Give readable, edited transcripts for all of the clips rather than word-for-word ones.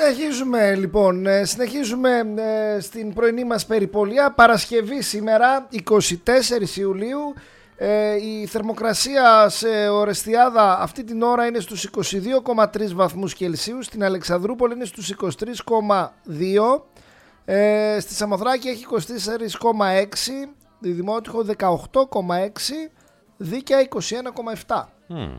Συνεχίζουμε λοιπόν, στην πρωινή μας περιπολία. Παρασκευή σήμερα, 24 Ιουλίου. Η θερμοκρασία σε Ορεστιάδα αυτή την ώρα είναι στους 22,3 βαθμούς Κελσίου. Στην Αλεξανδρούπολη είναι στους 23,2. Στη Σαμοθράκη έχει 24,6. Στη Δημότυχο 18,6. Δίκαια 21,7.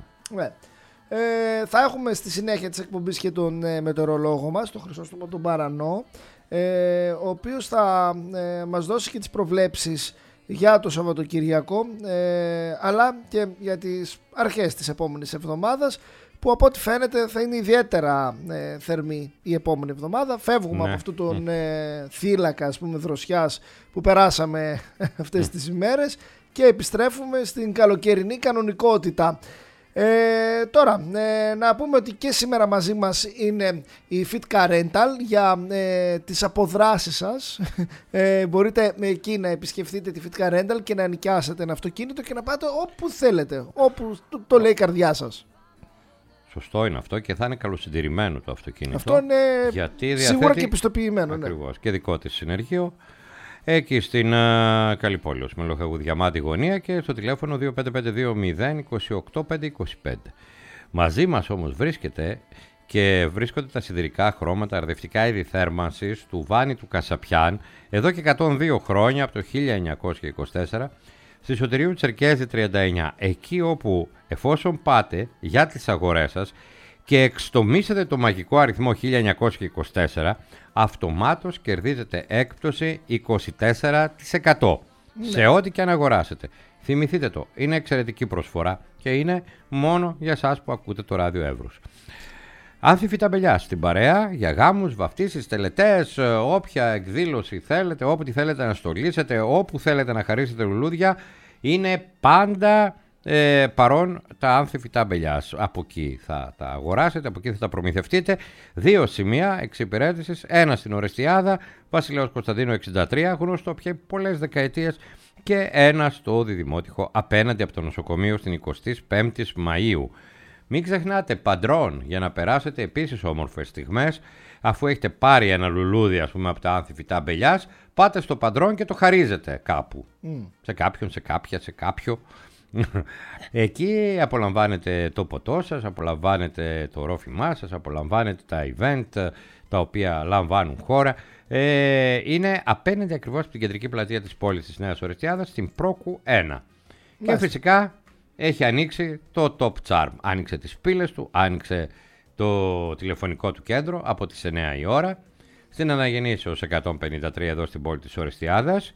Θα έχουμε στη συνέχεια της εκπομπής και τον μετεωρολόγο μας, τον Χρυσόστομο τον Παρανό, ο οποίος θα μας δώσει και τις προβλέψεις για το Σαββατοκυριακό, αλλά και για τις αρχές της επόμενης εβδομάδας, που από ό,τι φαίνεται θα είναι ιδιαίτερα θερμή η επόμενη εβδομάδα. Φεύγουμε από αυτόν τον θύλακα, ας πούμε, δροσιάς που περάσαμε αυτές τις ημέρες και επιστρέφουμε στην καλοκαιρινή κανονικότητα. Τώρα να πούμε ότι και σήμερα μαζί μας είναι η Fitka Rental για τις αποδράσεις σας. Μπορείτε εκεί να επισκεφτείτε τη Fitka Rental και να νοικιάσετε ένα αυτοκίνητο και να πάτε όπου θέλετε, όπου το λέει η καρδιά σας. Σωστό είναι αυτό και θα είναι καλοσυντηρημένο το αυτοκίνητο. Αυτό είναι γιατί σίγουρα και επιστοποιημένο. Ακριβώς, ναι. Και δικό της συνεργείο. Εκεί στην Καλυπόλεως, με Λοχαγού Διαμάτη γωνία και στο τηλέφωνο 25520 Μαζί μας όμως βρίσκονται τα σιδηρικά χρώματα αρδευτικά είδη θέρμανσης του Βάνη του Κασαπιάν εδώ και 102 χρόνια, από το 1924, στη Σωτηρίου Τσερκέζη 39. Εκεί όπου, εφόσον πάτε για τις αγορές σας και εξτομίσετε το μαγικό αριθμό 1924, αυτομάτως κερδίζετε έκπτωση 24% σε ό,τι και αν αγοράσετε. Θυμηθείτε το, είναι εξαιρετική προσφορά και είναι μόνο για εσάς που ακούτε το ράδιο Εύρους. Άνθη Φυταμπελιά στην παρέα για γάμους, βαφτίσεις, τελετές, όποια εκδήλωση θέλετε, όποτε θέλετε να στολίσετε, όπου θέλετε να χαρίσετε λουλούδια, είναι πάντα παρόν τα Άνθη Φυταμπελιάς. Από εκεί θα τα αγοράσετε, από εκεί θα τα προμηθευτείτε. 2 σημεία εξυπηρέτησης, ένα στην Ορεστιάδα, Βασιλέως Κωνσταντίνου 63, γνωστό πια πολλές δεκαετίες, και ένα στο Διδημότυχο απέναντι από το νοσοκομείο στην 25η Μαΐου. Μην ξεχνάτε Παντρών για να περάσετε επίσης όμορφες στιγμές. Αφού έχετε πάρει ένα λουλούδι, ας πούμε, από τα Άνθη Φυταμπελιάς, πάτε στο Παντρών και το χαρίζετε κάπου. Σε κάποιον, σε κάποια, σε κάποιο. Εκεί απολαμβάνετε το ποτό σας, απολαμβάνετε το ρόφημά σας, απολαμβάνετε τα event τα οποία λαμβάνουν χώρα. Είναι απέναντι ακριβώς από την κεντρική πλατεία της πόλης της Νέας Ορεστιάδας, στην Πρόκου 1. Και φυσικά έχει ανοίξει το Top Charm. Άνοιξε τις πύλες του, άνοιξε το τηλεφωνικό του κέντρο από τις 9 η ώρα. Στην Αναγεννήσεως 153 εδώ στην πόλη της Ορεστιάδας.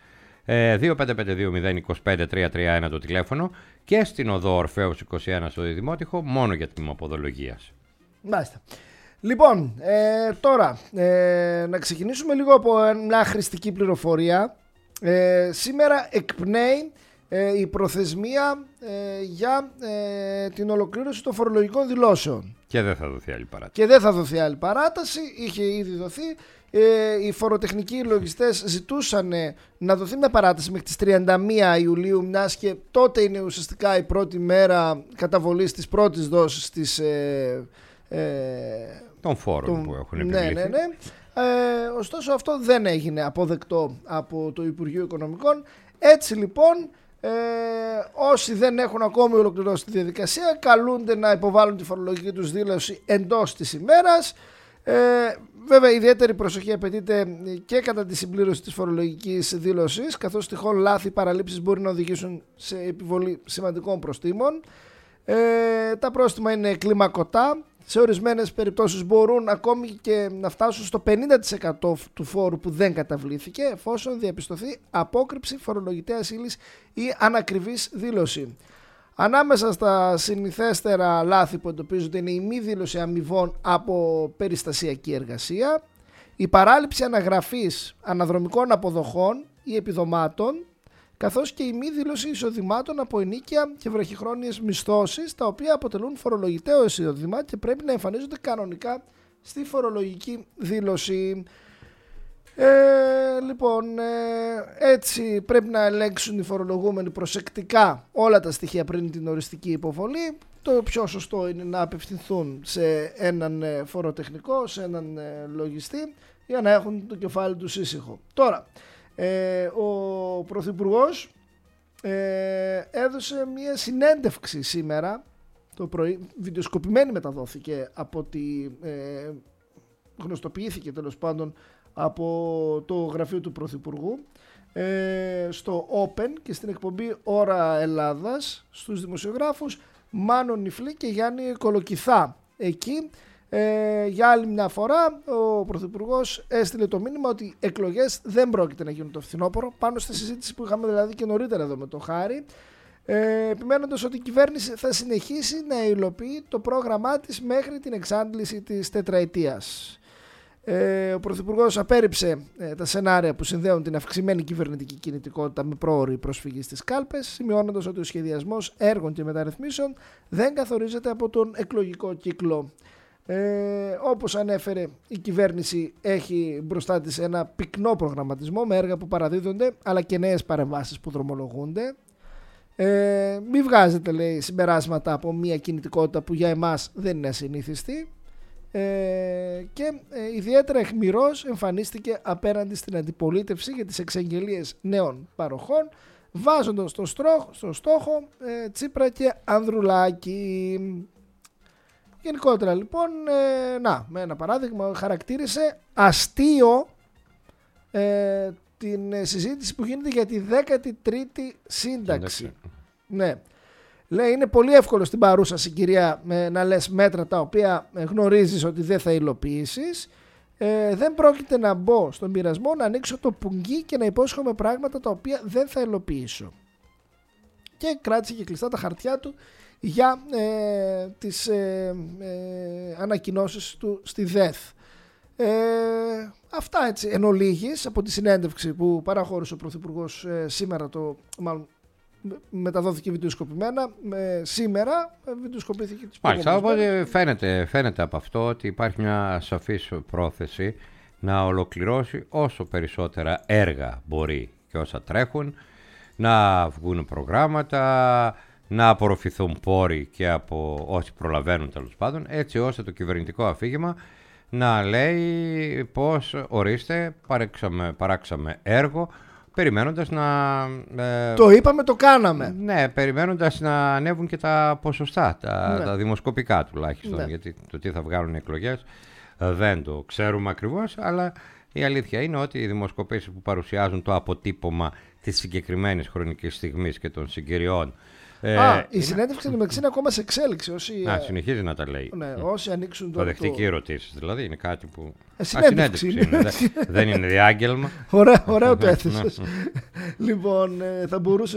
2552-025-331 το τηλέφωνο και στην οδό Ορφέους 21 στο Διδημότυχο, μόνο για τμήμα ποδολογίας. Μάλιστα. Λοιπόν, τώρα να ξεκινήσουμε λίγο από μια χρηστική πληροφορία. Σήμερα εκπνέει η προθεσμία για την ολοκλήρωση των φορολογικών δηλώσεων. Και δεν θα δοθεί άλλη παράταση. Είχε ήδη δοθεί. Οι φοροτεχνικοί λογιστές ζητούσαν να δοθεί μια παράταση μέχρι τις 31 Ιουλίου, μιας και τότε είναι ουσιαστικά η πρώτη μέρα καταβολής της πρώτης δόσης των φόρων που έχουν επιβληθεί. Ναι. Ωστόσο αυτό δεν έγινε αποδεκτό από το Υπουργείο Οικονομικών. Έτσι λοιπόν, όσοι δεν έχουν ακόμη ολοκληρώσει τη διαδικασία καλούνται να υποβάλουν τη φορολογική τους δήλωση εντός της ημέρας. Βέβαια ιδιαίτερη προσοχή απαιτείται και κατά τη συμπλήρωση της φορολογικής δήλωσης, καθώς τυχόν λάθη παραλήψεις μπορεί να οδηγήσουν σε επιβολή σημαντικών προστίμων. Τα πρόστιμα είναι κλιμακωτά. Σε ορισμένες περιπτώσεις μπορούν ακόμη και να φτάσουν στο 50% του φόρου που δεν καταβλήθηκε, εφόσον διαπιστωθεί απόκρυψη φορολογητέας ύλης ή ανακριβής δήλωση. Ανάμεσα στα συνηθέστερα λάθη που εντοπίζονται είναι η μη δήλωση αμοιβών από περιστασιακή εργασία, η παράληψη αναγραφής αναδρομικών αποδοχών ή επιδομάτων, καθώς και η μη δήλωση εισοδημάτων από ενίκεια και βραχυχρόνιες μισθώσεις, τα οποία αποτελούν φορολογητέο εισόδημα και πρέπει να εμφανίζονται κανονικά στη φορολογική δήλωση. Λοιπόν, έτσι πρέπει να ελέγξουν οι φορολογούμενοι προσεκτικά όλα τα στοιχεία πριν την οριστική υποβολή το πιο σωστό είναι να απευθυνθούν σε έναν φοροτεχνικό, σε έναν λογιστή, για να έχουν το κεφάλι τους ήσυχο. Τώρα, ο Πρωθυπουργός έδωσε μια συνέντευξη σήμερα το πρωί, βιντεοσκοπημένη μεταδόθηκε από ότι γνωστοποιήθηκε τέλος πάντων από το γραφείο του Πρωθυπουργού, στο Open και στην εκπομπή Ώρα Ελλάδας, στους δημοσιογράφους Μάνο Νιφλή και Γιάννη Κολοκυθά. Εκεί για άλλη μια φορά ο Πρωθυπουργός έστειλε το μήνυμα ότι εκλογές δεν πρόκειται να γίνουν το φθινόπωρο, πάνω στη συζήτηση που είχαμε δηλαδή και νωρίτερα εδώ με το Χάρη, επιμένοντας ότι η κυβέρνηση θα συνεχίσει να υλοποιεί το πρόγραμμά της μέχρι την εξάντληση της τετραετίας. Ο Πρωθυπουργός απέρριψε τα σενάρια που συνδέουν την αυξημένη κυβερνητική κινητικότητα με πρόωρη προσφυγή στις κάλπες, σημειώνοντας ότι ο σχεδιασμός έργων και μεταρρυθμίσεων δεν καθορίζεται από τον εκλογικό κύκλο. Όπως ανέφερε, η κυβέρνηση έχει μπροστά της ένα πυκνό προγραμματισμό με έργα που παραδίδονται αλλά και νέες παρεμβάσεις που δρομολογούνται. Μη βγάζετε, λέει, συμπεράσματα από μια κινητικότητα που για εμάς δεν είναι ασυνήθιστη. Και ιδιαίτερα αιχμηρός εμφανίστηκε απέναντι στην αντιπολίτευση για τις εξαγγελίες νέων παροχών, βάζοντας στο στόχο Τσίπρα και Ανδρουλάκη. Γενικότερα λοιπόν, με ένα παράδειγμα, χαρακτήρισε αστείο την συζήτηση που γίνεται για τη 13η σύνταξη. Ναι. Λέει, είναι πολύ εύκολο στην παρούσα συγκυρία να λες μέτρα τα οποία γνωρίζεις ότι δεν θα υλοποιήσεις. Δεν πρόκειται να μπω στον πειρασμό να ανοίξω το πουγγί και να υπόσχομαι πράγματα τα οποία δεν θα υλοποιήσω. Και κράτησε και κλειστά τα χαρτιά του για τις ανακοινώσεις του στη ΔΕΘ. Αυτά έτσι εν ολίγης από τη συνέντευξη που παραχώρησε ο Πρωθυπουργός σήμερα, μάλλον μεταδόθηκε βιντεοσκοπημένα, σήμερα βιντεοσκοπήθηκε τις προηγούμενες. Οπότε φαίνεται από αυτό ότι υπάρχει μια σαφής πρόθεση να ολοκληρώσει όσο περισσότερα έργα μπορεί και όσα τρέχουν, να βγουν προγράμματα, να απορροφηθούν πόροι και από όσοι προλαβαίνουν τέλος πάντων, έτσι ώστε το κυβερνητικό αφήγημα να λέει πως ορίστε παράξαμε έργο, περιμένοντας να... το είπαμε, το κάναμε. Ναι, περιμένοντας να ανέβουν και τα ποσοστά, τα δημοσκοπικά τουλάχιστον, ναι. Γιατί το τι θα βγάλουν οι εκλογές δεν το ξέρουμε ακριβώς, αλλά η αλήθεια είναι ότι οι δημοσκοπήσεις που παρουσιάζουν το αποτύπωμα της συγκεκριμένης χρονικής στιγμής και των συγκυριών. Η συνέντευξη είναι ακόμα σε εξέλιξη. Συνεχίζει να τα λέει. Ναι, όσοι ανοίξουν το δεχτική ερωτήσεις, δηλαδή είναι κάτι που. Συνέντευξη είναι. Δεν είναι διάγγελμα. Ωραίο το έθεσες. Λοιπόν, θα μπορούσε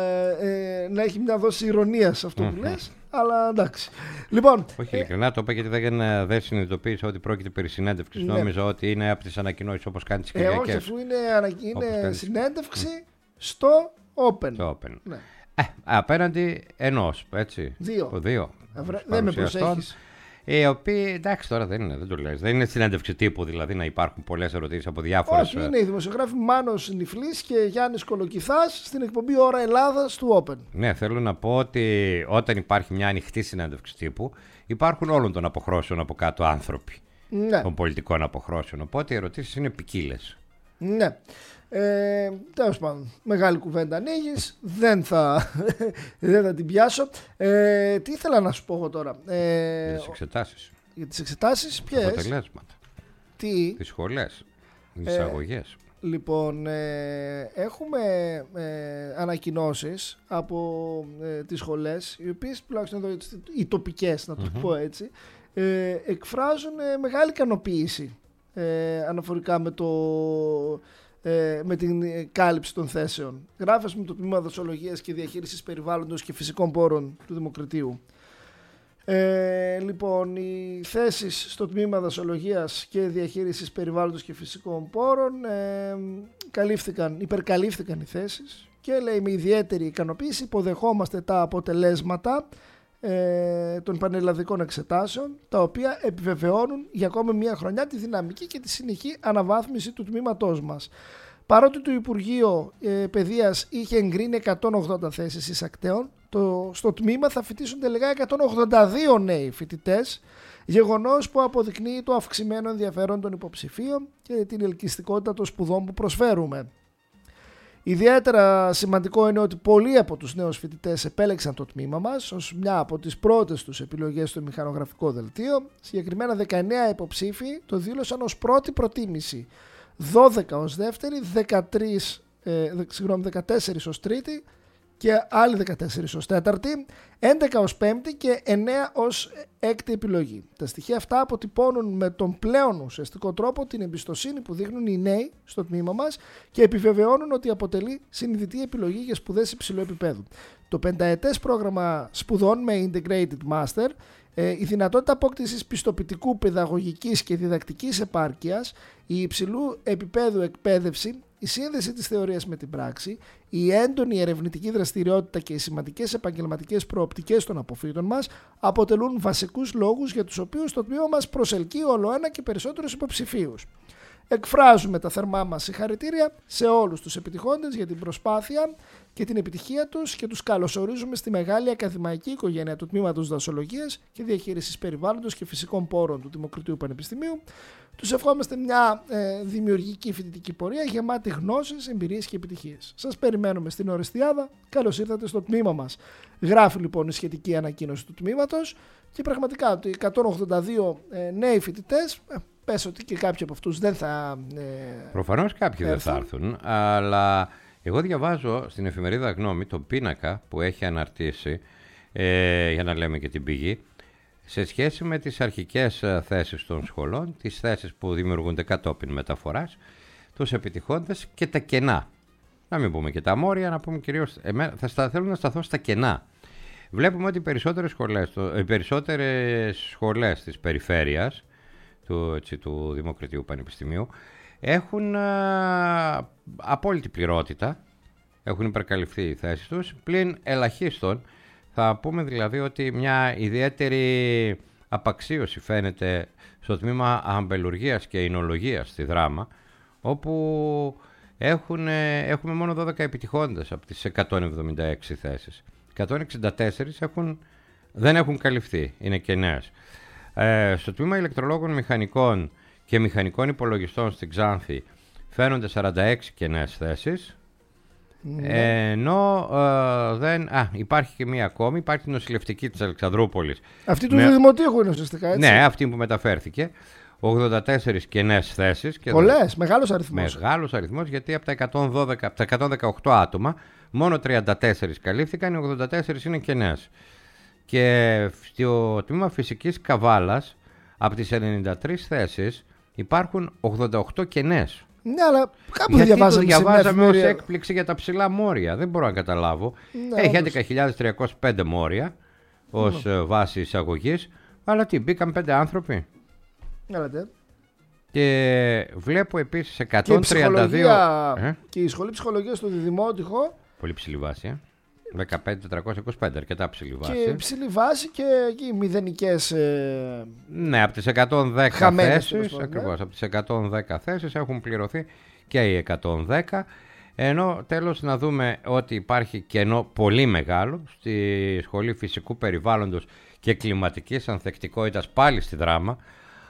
να έχει μια δόση ηρωνίας αυτό που λες, αλλά εντάξει. Λοιπόν, όχι, ειλικρινά το είπα γιατί δεν συνειδητοποίησα ότι πρόκειται περί συνέντευξης. Νόμιζα ότι είναι από τις ανακοινώσεις όπως κάνει τις Κυριακές. Όχι, αφού είναι συνέντευξη στο Open. Ναι. Απέναντι ενός, έτσι. Δύο. Δεν με προσέχεις. Οι οποίοι, εντάξει, τώρα δεν το λες. Δεν είναι συνέντευξη τύπου, δηλαδή να υπάρχουν πολλές ερωτήσεις από διάφορες. Όχι, είναι οι δημοσιογράφοι Μάνος Νιφλής και Γιάννης Κολοκυθάς στην εκπομπή Ώρα Ελλάδας του Open. Ναι, θέλω να πω ότι όταν υπάρχει μια ανοιχτή συνέντευξη τύπου, υπάρχουν όλων των αποχρώσεων από κάτω άνθρωποι. Ναι. Των πολιτικών αποχρώσεων. Οπότε οι ερωτήσεις είναι ποικίλες. Ναι. Τέλος πάντων, μεγάλη κουβέντα ανοίγεις. Δεν θα την πιάσω. Τι ήθελα να σου πω εγώ τώρα για τις εξετάσεις. Για τις εξετάσεις ποιες? Αποτελέσματα. Τι? Τις σχολές, τις εισαγωγές. Λοιπόν, έχουμε ανακοινώσεις από τις σχολές, οι οποίες τουλάχιστον εδώ οι τοπικές, να το πω έτσι, εκφράζουν μεγάλη ικανοποίηση αναφορικά με την κάλυψη των θέσεων. Γράφει με το τμήμα δοσολογίας και διαχείρισης περιβάλλοντος και φυσικών πόρων του Δημοκρατίου. Λοιπόν, οι θέσεις στο τμήμα δοσολογίας και διαχείρισης περιβάλλοντος και φυσικών πόρων υπερκαλύφθηκαν οι θέσεις και λέει με ιδιαίτερη ικανοποίηση υποδεχόμαστε τα αποτελέσματα των πανελλαδικών εξετάσεων, τα οποία επιβεβαιώνουν για ακόμη μια χρονιά τη δυναμική και τη συνεχή αναβάθμιση του τμήματός μας. Παρότι το Υπουργείο Παιδείας είχε εγκρίνει 180 θέσεις εισακτέων, στο τμήμα θα φοιτήσουν τελικά 182 νέοι φοιτητές, γεγονός που αποδεικνύει το αυξημένο ενδιαφέρον των υποψηφίων και την ελκυστικότητα των σπουδών που προσφέρουμε. Ιδιαίτερα σημαντικό είναι ότι πολλοί από τους νέους φοιτητές επέλεξαν το τμήμα μας ως μια από τις πρώτες τους επιλογές στο μηχανογραφικό δελτίο. Συγκεκριμένα 19 υποψήφοι το δήλωσαν ως πρώτη προτίμηση, 12 ως δεύτερη, 14 ως τρίτη και άλλοι 14 ως τέταρτη, 11 ως πέμπτη και 9 ως έκτη επιλογή. Τα στοιχεία αυτά αποτυπώνουν με τον πλέον ουσιαστικό τρόπο την εμπιστοσύνη που δείχνουν οι νέοι στο τμήμα μας και επιβεβαιώνουν ότι αποτελεί συνειδητή επιλογή για σπουδές υψηλού επίπεδου. Το πενταετές πρόγραμμα σπουδών με Integrated Master, η δυνατότητα απόκτησης πιστοποιητικού παιδαγωγικής και διδακτικής επάρκειας, η υψηλού επίπεδου εκπαίδευση, η σύνδεση της θεωρίας με την πράξη, η έντονη ερευνητική δραστηριότητα και οι σημαντικές επαγγελματικές προοπτικές των αποφύτων μας αποτελούν βασικούς λόγους για τους οποίους το τμήμα μας προσελκύει όλο ένα και περισσότερους υποψηφίους. Εκφράζουμε τα θερμά μας συγχαρητήρια σε όλους τους επιτυχόντες για την προσπάθεια και την επιτυχία τους και τους καλωσορίζουμε στη μεγάλη ακαδημαϊκή οικογένεια του Τμήματος Δασολογίας και Διαχείρισης Περιβάλλοντος και Φυσικών Πόρων του Δημοκρατίου Πανεπιστημίου. Τους ευχόμαστε μια δημιουργική φοιτητική πορεία γεμάτη γνώσεις, εμπειρίες και επιτυχίες. Σας περιμένουμε στην Ορεστιάδα. Καλώς ήρθατε στο τμήμα μας. Γράφει λοιπόν η σχετική ανακοίνωση του τμήματος και πραγματικά ότι 182 νέοι φοιτητές. Πες ότι και κάποιοι από αυτούς δεν θα. Προφανώς κάποιοι δεν θα έρθουν, αλλά εγώ διαβάζω στην εφημερίδα Γνώμη τον πίνακα που έχει αναρτήσει, για να λέμε και την πηγή, σε σχέση με τις αρχικές θέσεις των σχολών, τις θέσεις που δημιουργούνται κατόπιν μεταφοράς, τους επιτυχώντες και τα κενά. Να μην πούμε και τα μόρια, να πούμε κυρίως. Θέλω να σταθώ στα κενά. Βλέπουμε ότι οι περισσότερες σχολές της περιφέρειας του Δημοκρατίου Πανεπιστημίου έχουν απόλυτη πληρότητα, έχουν υπερκαλυφθεί οι θέσεις τους, πλην ελαχίστων. Θα πούμε δηλαδή ότι μια ιδιαίτερη απαξίωση φαίνεται στο τμήμα αμπελουργίας και εινολογίας στη Δράμα, όπου έχουμε μόνο 12 επιτυχώντες από τις 176 θέσεις. 164 δεν έχουν καλυφθεί, είναι κενές. Στο τμήμα ηλεκτρολόγων μηχανικών και μηχανικών υπολογιστών στην Ξάνθη φαίνονται 46 κενές θέσεις, ενώ υπάρχει και μία ακόμη, υπάρχει η νοσηλευτική της Αλεξανδρούπολης. Αυτή του Δημοτήχου είναι ουσιαστικά, έτσι. Ναι, αυτή που μεταφέρθηκε. 84 κενές θέσεις. Πολλές, μεγάλος αριθμός. Μεγάλος αριθμός, γιατί από τα 118 άτομα μόνο 34 καλύφθηκαν, οι 84 είναι κενές. Και στο τμήμα φυσικής Καβάλας, από τις 93 θέσεις, υπάρχουν 88 κενές. Ναι, αλλά κάπου γιατί το διαβάζαμε ως έκπληξη για τα ψηλά μόρια. Δεν μπορώ να καταλάβω. Ναι, έχει 11.305 μόρια ως βάση εισαγωγής, αλλά μπήκαν 5 άνθρωποι. Έλατε. Και βλέπω επίσης 132... Και η σχολή ψυχολογίας στο Δημότυχο. Πολύ ψηλή βάση, 15.425, αρκετά ψηλή βάση. Και ψηλή βάση και εκεί μηδενικές. Ναι, από τις 110 θέσεις, ακριβώς, από τις 110 θέσεις έχουν πληρωθεί και οι 110. Ενώ τέλος να δούμε ότι υπάρχει κενό πολύ μεγάλο στη Σχολή Φυσικού Περιβάλλοντος και Κλιματικής Ανθεκτικότητας, πάλι στη Δράμα.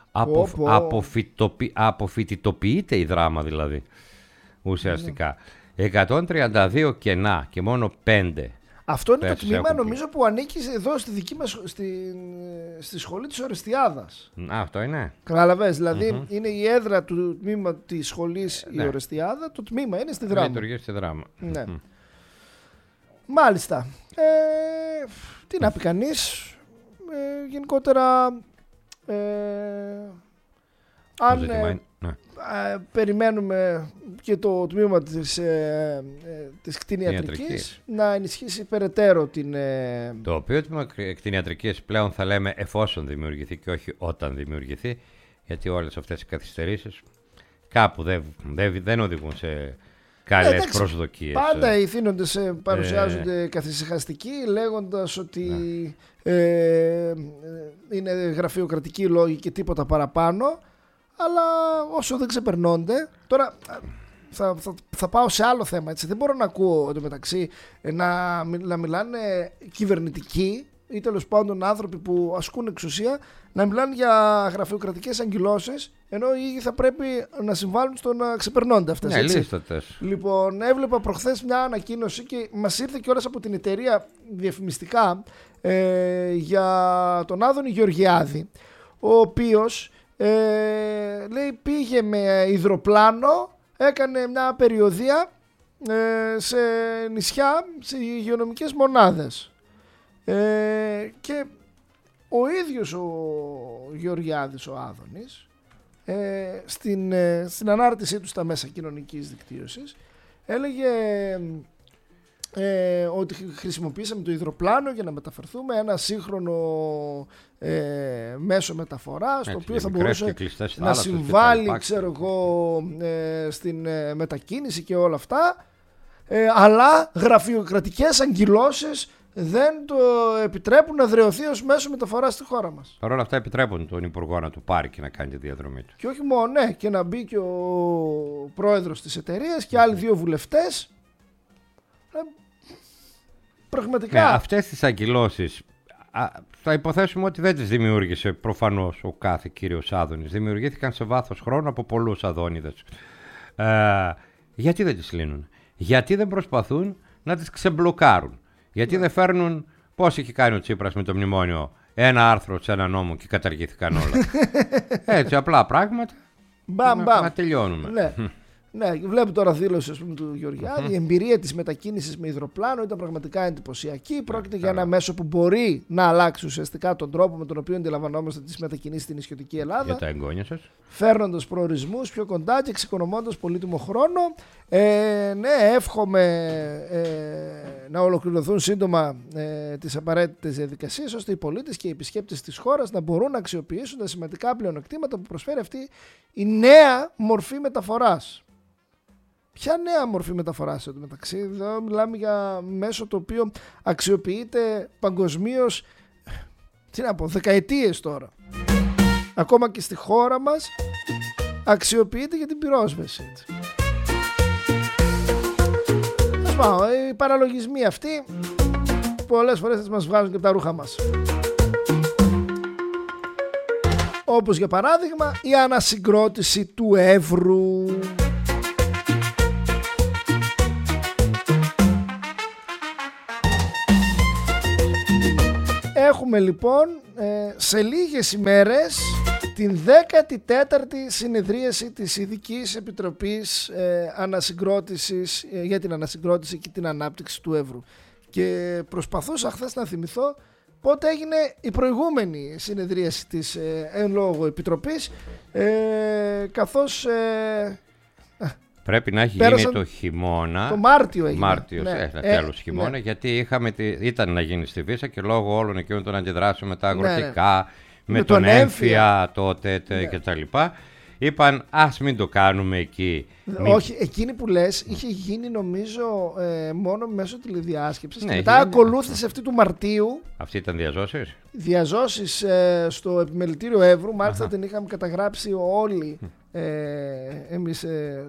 Αποφοιτητοποιείται η Δράμα δηλαδή, ουσιαστικά. 132 κενά και μόνο 5. Αυτό είναι το τμήμα νομίζω που ανήκει εδώ στη δική μας στη σχολή της Ορεστιάδας. Αυτό είναι. Καταλαβες, δηλαδή είναι η έδρα του τμήμα της σχολής η Ορεστιάδα, το τμήμα είναι στη Δράμα. Λειτουργεί στη Δράμα. Ναι. Μάλιστα. Τι να πει κανείς, γενικότερα αν περιμένουμε και το τμήμα της κτηνιατρικής να ενισχύσει περαιτέρω την... Το οποίο τμήμα κτηνιατρικής πλέον θα λέμε εφόσον δημιουργηθεί και όχι όταν δημιουργηθεί, γιατί όλες αυτές οι καθυστερήσεις κάπου δεν οδηγούν σε καλές προσδοκίες. Πάντα οι θύνοντες παρουσιάζονται καθησυχαστικοί λέγοντας ότι είναι γραφειοκρατικοί λόγοι και τίποτα παραπάνω. Αλλά όσο δεν ξεπερνώνται. Τώρα θα πάω σε άλλο θέμα. Έτσι. Δεν μπορώ να ακούω εντωμεταξύ να μιλάνε κυβερνητικοί ή τέλος πάντων άνθρωποι που ασκούν εξουσία να μιλάνε για γραφειοκρατικές αγκυλώσεις, ενώ οι ίδιοι θα πρέπει να συμβάλλουν στο να ξεπερνώνται αυτές. Ναι, λίστατες. Λοιπόν, έβλεπα προχθές μια ανακοίνωση και μας ήρθε κιόλας από την εταιρεία διαφημιστικά για τον Άδωνη Γεωργιάδη, ο οποίος λέει πήγε με υδροπλάνο, έκανε μια περιοδεία σε νησιά, σε υγειονομικές μονάδες. Και ο ίδιος ο Γεωργιάδης, ο Άδωνης, στην ανάρτησή του στα μέσα κοινωνικής δικτύωσης έλεγε ότι χρησιμοποίησαμε το υδροπλάνο για να μεταφερθούμε, ένα σύγχρονο μέσο μεταφοράς, το οποίο θα μπορούσε να συμβάλλει, ξέρω εγώ, στην μετακίνηση και όλα αυτά, αλλά γραφειοκρατικές αγκυλώσεις δεν το επιτρέπουν να δρεωθεί ως μέσο μεταφοράς στη χώρα μας. Παρ' όλα αυτά επιτρέπουν τον Υπουργό να του πάρει και να κάνει τη διαδρομή του. Και όχι μόνο, ναι, και να μπει και ο πρόεδρος της εταιρείας και άλλοι 2 βουλευτές. Πραγματικά. Ναι, αυτές τις αγκυλώσεις θα υποθέσουμε ότι δεν τις δημιούργησε προφανώς ο κάθε κύριος Άδωνης. Δημιουργήθηκαν σε βάθος χρόνου από πολλούς Αδόνιδες. Γιατί δεν τις λύνουν? Γιατί δεν προσπαθούν να τις ξεμπλοκάρουν? Γιατί δεν φέρνουν, πώς είχε κάνει ο Τσίπρας με το μνημόνιο, ένα άρθρο σε ένα νόμο και καταργήθηκαν όλα? Έτσι, απλά πράγματα. Να τελειώνουμε. Ναι. Ναι, βλέπω τώρα δήλωση, ας πούμε, του Γεωργιάδη. Η εμπειρία της μετακίνησης με υδροπλάνο ήταν πραγματικά εντυπωσιακή. Πρόκειται για ένα μέσο που μπορεί να αλλάξει ουσιαστικά τον τρόπο με τον οποίο αντιλαμβανόμαστε τις μετακινήσεις στην νησιωτική Ελλάδα. Για τα εγγόνια σας. Φέρνοντας προορισμούς πιο κοντά και εξοικονομώντας πολύτιμο χρόνο. Ναι, εύχομαι να ολοκληρωθούν σύντομα τις απαραίτητες διαδικασίες, ώστε οι πολίτες και οι επισκέπτες της χώρας να μπορούν να αξιοποιήσουν τα σημαντικά πλεονεκτήματα που προσφέρει αυτή η νέα μορφή μεταφοράς. Ποια νέα μορφή μεταφοράς εδώ μεταξύ? Εδώ μιλάμε για μέσο το οποίο αξιοποιείται παγκοσμίως, τι να πω, δεκαετίες τώρα. Ακόμα και στη χώρα μας αξιοποιείται για την πυρόσβεση. Οι παραλογισμοί αυτοί πολλές φορές θα μας βγάζουν και από τα ρούχα μας. Όπως για παράδειγμα η ανασυγκρότηση του Εύρου. Έχουμε λοιπόν σε λίγες ημέρες την 14η συνεδρίαση της Ειδικής Επιτροπής Ανασυγκρότησης για την ανασυγκρότηση και την ανάπτυξη του Εύρου. Και προσπαθούσα χθες να θυμηθώ πότε έγινε η προηγούμενη συνεδρίαση της εν λόγω Επιτροπής, καθώς πρέπει να έχει γίνει το χειμώνα. Το Μάρτιο έγινε. Μάρτιος, τέλος χειμώνα, ναι. Γιατί ήταν να γίνει στη Βύσσα και λόγω όλων εκείνων των αντιδράσεων με τα αγροτικά, με τον έμφυα τότε κτλ. Είπαν ας μην το κάνουμε εκεί. Όχι, εκείνη που λες είχε γίνει νομίζω μόνο μέσω τηλεδιάσκεψης, και μετά ακολούθησε αυτή του Μαρτίου. Αυτή ήταν διαζώσεις. Διαζώσεις στο επιμελητήριο Εύρου. Μάλιστα την είχαμε καταγράψει όλοι εμείς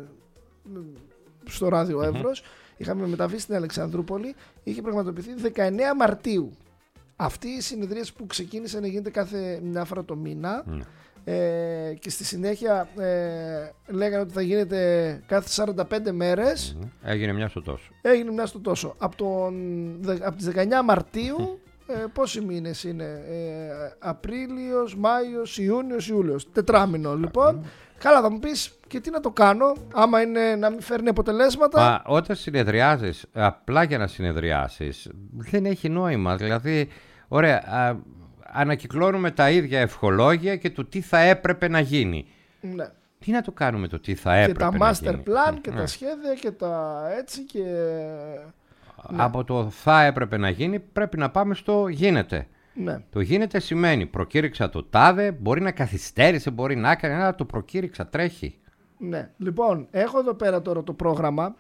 στο ράδιο Εύρος. Είχαμε μεταβεί στην Αλεξανδρούπολη. Είχε πραγματοποιηθεί 19 Μαρτίου. Αυτή η συνεδρία που ξεκίνησε να γίνεται κάθε μια φορά το μήνα, και στη συνέχεια λέγανε ότι θα γίνεται κάθε 45 μέρες. Έγινε μια στο τόσο. Έγινε μια στο τόσο. Από τις 19 Μαρτίου πόσοι μήνες είναι? Απρίλιος, Μάιος, Ιούνιος, Ιούλιος. Τετράμινο λοιπόν. Καλά, θα μου πεις, και τι να το κάνω άμα είναι να μην φέρνει αποτελέσματα? Μα όταν συνεδριάζεις απλά για να συνεδριάσεις δεν έχει νόημα. Δηλαδή, ωραία, ανακυκλώνουμε τα ίδια ευχολόγια και το τι θα έπρεπε να γίνει. Ναι. Τι να το κάνουμε το τι θα έπρεπε να γίνει? Και τα master plan και τα σχέδια και τα έτσι και... Από το θα έπρεπε να γίνει πρέπει να πάμε στο γίνεται. Ναι. Το γίνεται σημαίνει προκήρυξα το τάδε, μπορεί να καθυστέρησε, μπορεί να έκανε, αλλά το προκήρυξα, τρέχει. Ναι. Λοιπόν, έχω εδώ πέρα τώρα το πρόγραμμα.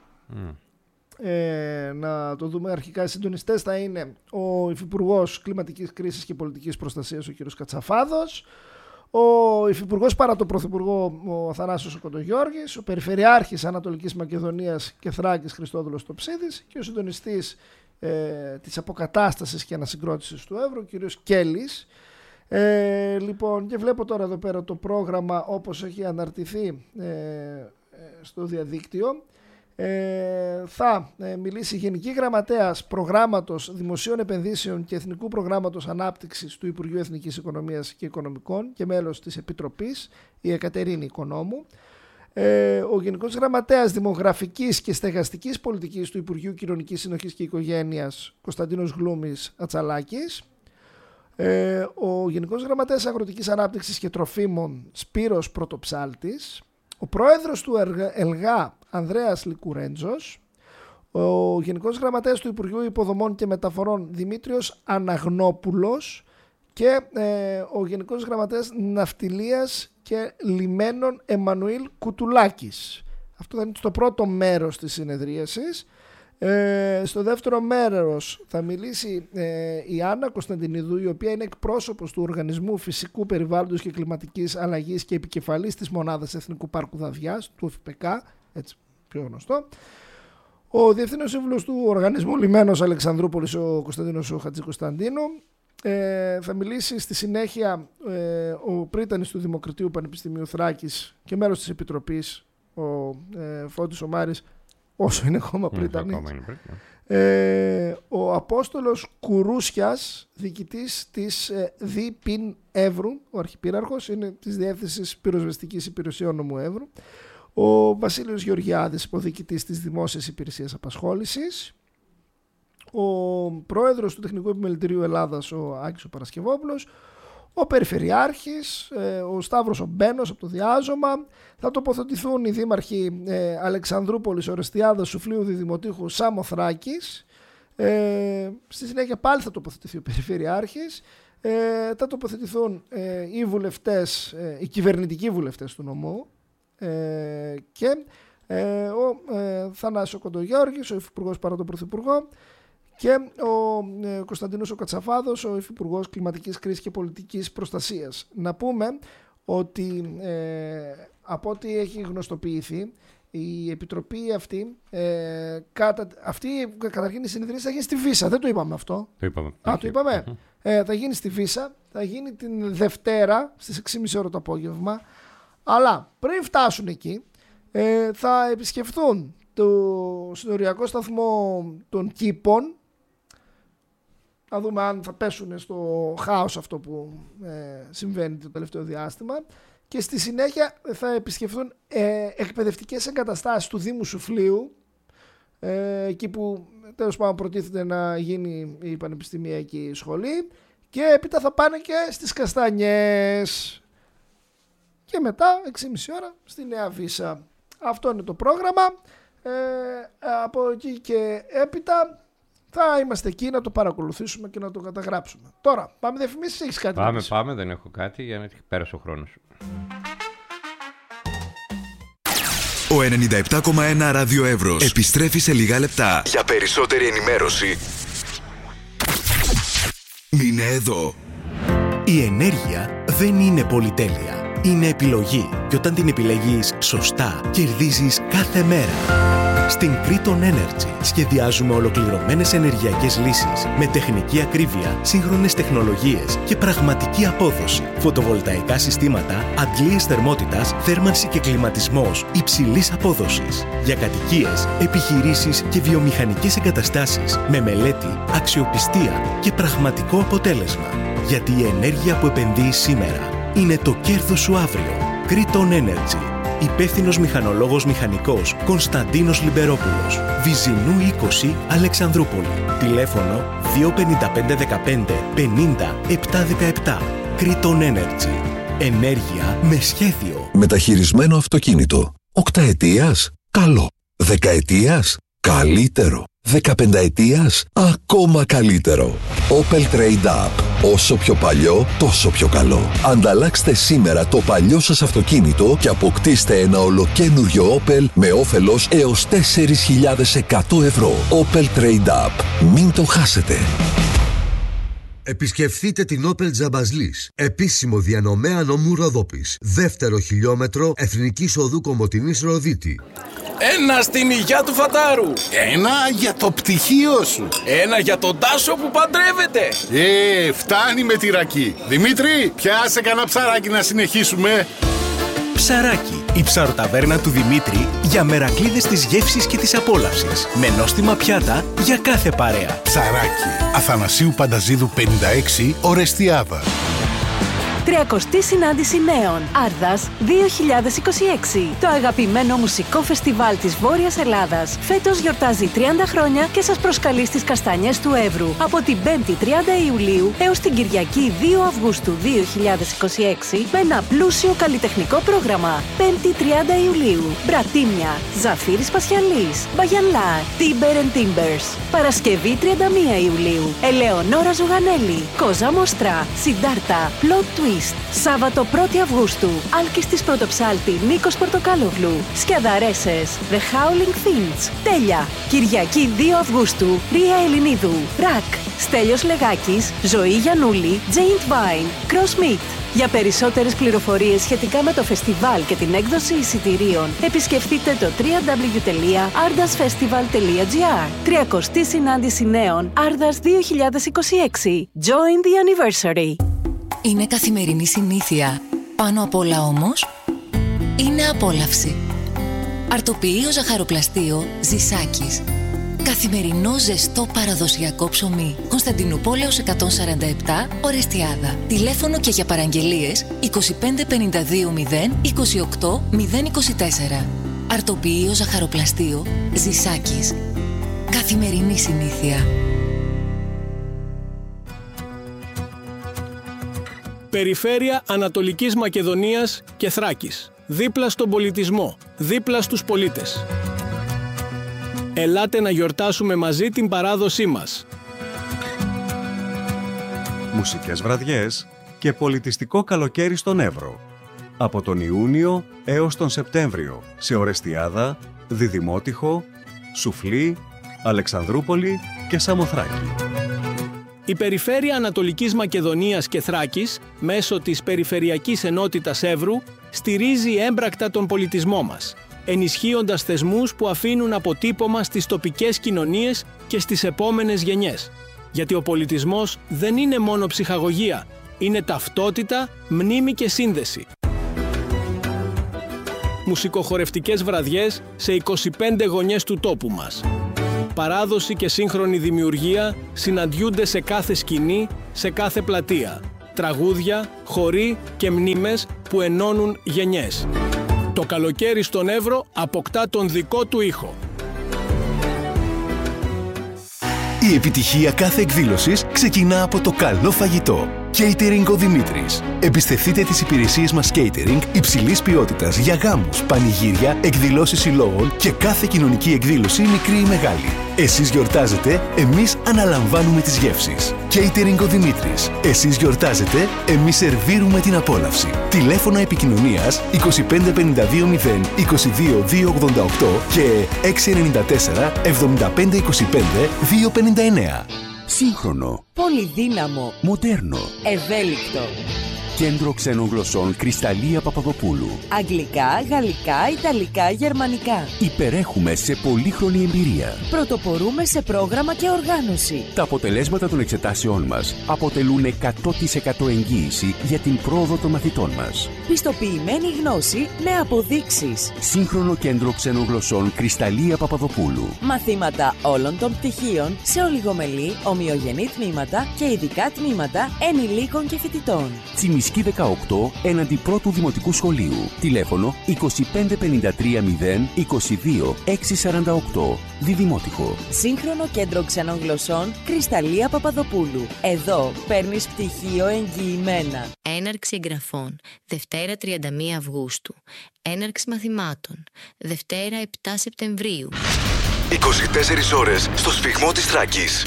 Να το δούμε αρχικά. Οι συντονιστές θα είναι ο Υφυπουργός Κλιματικής Κρίσης και Πολιτικής Προστασίας, ο κ. Κατσαφάδος, ο υφυπουργός παρά τον πρωθυπουργό ο Θανάσιος Κοντογιώργης, ο περιφερειάρχης Ανατολικής Μακεδονίας και Θράκης Χριστόδουλος Τοψίδης και ο συντονιστής της αποκατάστασης και ανασυγκρότησης του Εύρου, ο κ. Κέλλης. Λοιπόν, και βλέπω τώρα εδώ πέρα το πρόγραμμα όπως έχει αναρτηθεί στο διαδίκτυο. Θα μιλήσει η Γενική Γραμματέας Προγράμματος Δημοσίων Επενδύσεων και Εθνικού Προγράμματος Ανάπτυξης του Υπουργείου Εθνικής Οικονομίας και Οικονομικών και μέλος της Επιτροπής, η Εκατερίνη Οικονόμου. Ο Γενικός Γραμματέας Δημογραφικής και Στεγαστικής Πολιτικής του Υπουργείου Κοινωνικής Συνοχής και Οικογένειας, Κωνσταντίνος Γλούμης Ατσαλάκης. Ο Γενικός Γραμματέας Αγροτικής Ανάπτυξης και Τροφίμων, Σπύρος Πρωτοψάλτης. Ο πρόεδρος του ΕΛΓΑ, Ανδρέας Λικουρέντζος. Ο Γενικός Γραμματέας του Υπουργείου Υποδομών και Μεταφορών, Δημήτριος Αναγνόπουλος. Και ο Γενικός Γραμματέας Ναυτιλίας και Λιμένων, Εμμανουήλ Κουτουλάκης. Αυτό θα είναι στο πρώτο μέρος της συνεδρίασης. Στο δεύτερο μέρος θα μιλήσει η Άννα Κωνσταντινίδου, η οποία είναι εκπρόσωπος του Οργανισμού Φυσικού Περιβάλλοντος και Κλιματικής Αλλαγής και επικεφαλής της Μονάδας Εθνικού Πάρκου Δαδιάς, του ΟΦΠΚ, έτσι πιο γνωστό. Ο Διευθύνων Σύμβουλος του Οργανισμού Λιμένος Αλεξανδρούπολης, ο Κωνσταντίνος Χατζικωνσταντίνου. Θα μιλήσει στη συνέχεια ο πρίτανης του Δημοκρατίου Πανεπιστημίου Θράκης και μέλος της Επιτροπής, ο Φώτης Ομάρης, όσο είναι ακόμα πρίτανης. Ο Απόστολος Κουρούσιας, διοικητής της ΔΠΙΝ Εύρου, ο Αρχιπύραρχος, είναι της Διεύθυνσης Πυροσβεστικής Υπηρεσιών Νομού Εύρου. Ο Βασίλειος Γεωργιάδης, υποδιοικητής της Δημόσιας Υπηρεσίας Απασχόλησης. Ο πρόεδρος του Τεχνικού Επιμελητηρίου Ελλάδας, ο Άκης ο Παρασκευόπουλος. Ο Περιφερειάρχης, ο Σταύρος ο Μπένος από το Διάζωμα. Θα τοποθετηθούν οι δήμαρχοι Αλεξανδρούπολης, Ορεστιάδας, Σουφλίου, Διδημοτήχου, Σάμοθράκης. Στη συνέχεια πάλι θα τοποθετηθεί ο Περιφερειάρχης. Θα τοποθετηθούν οι βουλευτές, οι κυβερνητικοί βουλευτές του νομού και ο Θανάσιος Κοντογιώργης, ο υφυπουργός παρά τον πρωθυπουργό, και ο Κωνσταντίνος ο Κατσαφάδος, ο υφυπουργός Κλιματικής Κρίσης και Πολιτικής Προστασίας. Να πούμε ότι από ό,τι έχει γνωστοποιηθεί, η επιτροπή αυτή, καταρχήν η συνεδρία θα γίνει στη Βύσσα. Δεν το είπαμε αυτό. Το είπαμε. Το είπαμε. Θα γίνει στη Βύσσα, θα γίνει την Δευτέρα στις 6.30 ώρα το απόγευμα. Αλλά πριν φτάσουν εκεί, θα επισκεφθούν το συνοριακό σταθμό των Κήπων. Να δούμε αν θα πέσουν στο χάος αυτό που συμβαίνει το τελευταίο διάστημα. Και στη συνέχεια θα επισκεφθούν εκπαιδευτικές εγκαταστάσεις του Δήμου Σουφλίου, εκεί που τέλος πάντων προτίθεται να γίνει η πανεπιστημιακή σχολή, και έπειτα θα πάνε και στις Καστανιές και μετά 6.30 ώρα στη Νέα Βύσσα. Αυτό είναι το πρόγραμμα. Από εκεί και έπειτα θα είμαστε εκεί να το παρακολουθήσουμε και να το καταγράψουμε. Τώρα, πάμε διαφημίσεις, έχεις κάτι? Πάμε, δεν έχω κάτι για να πέρασε ο χρόνος. Ο 97,1 Ράδιο Εύρος επιστρέφει σε λίγα λεπτά. Για περισσότερη ενημέρωση, μείνε εδώ. Η ενέργεια δεν είναι πολυτέλεια. Είναι επιλογή. Και όταν την επιλέγεις σωστά, κερδίζεις κάθε μέρα. Στην Kriton Energy σχεδιάζουμε ολοκληρωμένες ενεργειακές λύσεις με τεχνική ακρίβεια, σύγχρονες τεχνολογίες και πραγματική απόδοση. Φωτοβολταϊκά συστήματα, αντλίες θερμότητας, θέρμανση και κλιματισμός υψηλής απόδοσης. Για κατοικίες, επιχειρήσεις και βιομηχανικές εγκαταστάσεις με μελέτη, αξιοπιστία και πραγματικό αποτέλεσμα. Γιατί η ενέργεια που επενδύεις σήμερα είναι το κέρδος σου αύριο. Kriton Energy. Υπεύθυνος μηχανολόγος μηχανικός Κωνσταντίνος Λιμπερόπουλος. Βυζινού 20, Αλεξανδρούπολη. Τηλέφωνο 25515 50 717. Kriton Energy. Ενέργεια με σχέδιο. Μεταχειρισμένο αυτοκίνητο. 8 ετίας, καλό. 10 ετίας, καλύτερο. 15 ετίας, ακόμα καλύτερο. Opel Trade Up. Όσο πιο παλιό, τόσο πιο καλό. Ανταλλάξτε σήμερα το παλιό σας αυτοκίνητο και αποκτήστε ένα ολοκένουργιο Opel με όφελος έως 4.100 ευρώ. Opel Trade Up. Μην το χάσετε. Επισκεφθείτε την Όπελ Τζαμπαζλής, επίσημο διανομέα νομού Ροδόπης. Δεύτερο χιλιόμετρο Εθνικής Οδού Κομοτηνής Ροδίτη. Ένα στην υγειά του Φατάρου. Ένα για το πτυχίο σου. Ένα για τον Τάσο που παντρεύεται. Φτάνει με τη ρακή. Δημήτρη, πιάσε κανένα ψαράκι να συνεχίσουμε. Ψαράκι, η ψαροταβέρνα του Δημήτρη για μερακλείδες της γεύσης και της απόλαυσης. Με νόστιμα πιάτα για κάθε παρέα. Ψαράκι, Αθανασίου Πανταζίδου 56, Ορεστιάδα. 30η συνάντηση νέων Άρδας 2026. Το αγαπημένο μουσικό φεστιβάλ της Βόρειας Ελλάδας φέτος γιορτάζει 30 χρόνια και σας προσκαλεί στις Καστανιές του Εύρου από την 5η 30 Ιουλίου έως την Κυριακή 2 Αυγούστου 2026 με ένα πλούσιο καλλιτεχνικό πρόγραμμα. 5η 30 Ιουλίου Μπρατίμια, Ζαφύρης Πασιαλής, Μπαγιανλά, Timber and Timbers. Παρασκευή 31 Ιουλίου Ελεονόρα Ζουγανέλη, Κόζα Μοστρά, Συντάρτα, Plot Twist. Σάββατο 1η Αυγούστου Άλκης της Πρωτοψάλτη, Νίκος Πορτοκάλογλου, Σκιαδαρέσες, The Howling Finch, Τέλεια. Κυριακή 2 Αυγούστου Ρία Ελληνίδου, Ρακ, Στέλιος Λεγάκης, Ζωή Γιαννούλη, Giant Vine, Cross Meat. Για περισσότερες πληροφορίες σχετικά με το φεστιβάλ και την έκδοση εισιτηρίων, επισκεφτείτε το www.ardasfestival.gr. 30η συνάντηση νέων Άρδας 2026. Join the anniversary. Είναι καθημερινή συνήθεια. Πάνω απ' όλα όμως, είναι απόλαυση. Αρτοποιείο ζαχαροπλαστείο Ζησάκης. Καθημερινό ζεστό παραδοσιακό ψωμί. Κωνσταντινούπολεως 147, Ορεστιάδα. Τηλέφωνο και για παραγγελίες 2552 0 28 024. Αρτοποιείο ζαχαροπλαστείο Ζησάκης. Καθημερινή συνήθεια. Περιφέρεια Ανατολικής Μακεδονίας και Θράκης. Δίπλα στον πολιτισμό, δίπλα στους πολίτες. Ελάτε να γιορτάσουμε μαζί την παράδοσή μας. Μουσικές βραδιές και πολιτιστικό καλοκαίρι στον Εύρο. Από τον Ιούνιο έως τον Σεπτέμβριο σε Ορεστιάδα, Διδημότυχο, Σουφλή, Αλεξανδρούπολη και Σαμοθράκη. Η Περιφέρεια Ανατολικής Μακεδονίας και Θράκης, μέσω της Περιφερειακής Ενότητας Εύρου, στηρίζει έμπρακτα τον πολιτισμό μας, ενισχύοντας θεσμούς που αφήνουν αποτύπωμα στις τοπικές κοινωνίες και στις επόμενες γενιές. Γιατί ο πολιτισμός δεν είναι μόνο ψυχαγωγία, είναι ταυτότητα, μνήμη και σύνδεση. Μουσικοχορευτικές βραδιές σε 25 γωνιές του τόπου μας. Παράδοση και σύγχρονη δημιουργία συναντιούνται σε κάθε σκηνή, σε κάθε πλατεία. Τραγούδια, χοροί και μνήμες που ενώνουν γενιές. Το καλοκαίρι στον Εύρο αποκτά τον δικό του ήχο. Η επιτυχία κάθε εκδήλωσης ξεκινά από το καλό φαγητό. Catering ο Δημήτρης. Εμπιστευτείτε τις υπηρεσίες μας catering υψηλής ποιότητας για γάμους, πανηγύρια, εκδηλώσεις συλλόγων και κάθε κοινωνική εκδήλωση μικρή ή μεγάλη. Εσείς γιορτάζετε, εμείς αναλαμβάνουμε τις γεύσεις. Catering ο Δημήτρης. Εσείς γιορτάζετε, εμείς σερβίρουμε την απόλαυση. Τηλέφωνα επικοινωνίας 2552 0 22 288 και 694 75 25 259. Σύγχρονο. Πολυδύναμο. Μοντέρνο. Ευέλικτο. Κέντρο ξένων γλωσσών Κρυσταλλία Παπαδοπούλου. Αγγλικά, γαλλικά, ιταλικά, γερμανικά. Υπερέχουμε σε πολύχρονη εμπειρία. Πρωτοπορούμε σε πρόγραμμα και οργάνωση. Τα αποτελέσματα των εξετάσεών μας αποτελούν 100% εγγύηση για την πρόοδο των μαθητών μας. Πιστοποιημένη γνώση με αποδείξεις. Σύγχρονο Κέντρο ξένων γλωσσών Κρυσταλλία Παπαδοπούλου. Μαθήματα όλων των πτυχίων σε ολιγομελή, ομοιογενή τμήματα και ειδικά τμήματα ενηλίκων και φοιτητών. Τσιμισκή 18 έναντι πρώτου Δημοτικού Σχολείου. Τηλέφωνο 2553 0 22 648. Διδημότυχο. Σύγχρονο Κέντρο Ξένων Γλωσσών Κρυσταλλία Παπαδοπούλου. Εδώ παίρνεις πτυχίο εγγυημένα. Έναρξη εγγραφών Δευτέρα 31 Αυγούστου. Έναρξη μαθημάτων Δευτέρα 7 Σεπτεμβρίου. 24 ώρες στο σφυγμό της Θράκης.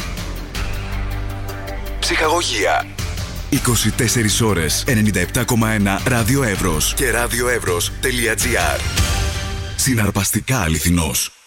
Ψυχαγωγία. 24 ώρες 97,1 Ράδιο Εύρος και radioevros.gr. Συναρπαστικά αληθινός.